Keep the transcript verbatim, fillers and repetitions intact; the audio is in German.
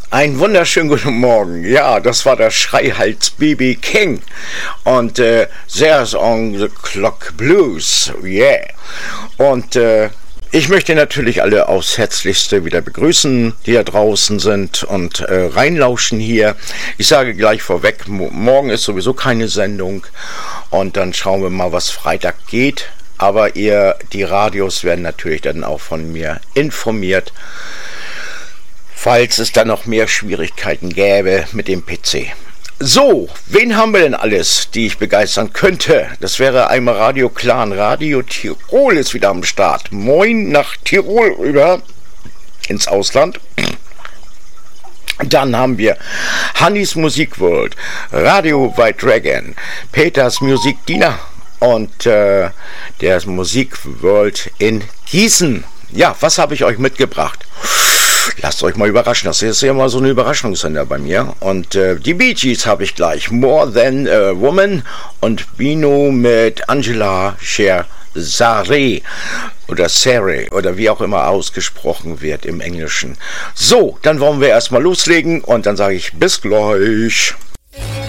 Einen wunderschönen guten Morgen. Ja, das war der Schreihals B B King und äh, There's on the Clock Blues. Yeah. Und äh, ich möchte natürlich alle aufs Herzlichste wieder begrüßen, die da draußen sind und äh, reinlauschen hier. Ich sage gleich vorweg, mo- morgen ist sowieso keine Sendung und dann schauen wir mal, was Freitag geht. Aber ihr, die Radios werden natürlich dann auch von mir informiert, falls es dann noch mehr Schwierigkeiten gäbe mit dem P C. So, wen haben wir denn alles, die ich begeistern könnte? Das wäre einmal Radio Clan, Radio Tirol ist wieder am Start. Moin nach Tirol rüber, ins Ausland. Dann haben wir Hannis Musikworld, Radio White Dragon, Peters Musikdiener und äh, der Musikworld in Gießen. Ja, was habe ich euch mitgebracht? Lasst euch mal überraschen, das ist ja mal so eine Überraschungssender bei mir. Und äh, die Bee Gees habe ich gleich, More Than a Woman und Bino mit Angela Scherzare oder Sare oder wie auch immer ausgesprochen wird im Englischen. So, dann wollen wir erstmal loslegen und dann sage ich bis gleich.